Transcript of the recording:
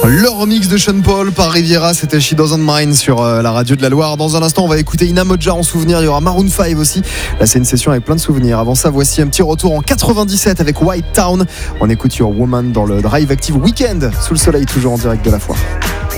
Le remix de Sean Paul par Riviera, c'était She Doesn't Mind sur la radio de la Loire. Dans un instant, on va écouter Ina Modja en souvenir. Il y aura Maroon 5 aussi. Là, c'est une session avec plein de souvenirs. Avant ça, voici un petit retour en 97 avec White Town. On écoute Your Woman dans le Drive Active Weekend. Sous le soleil, toujours en direct de la foire.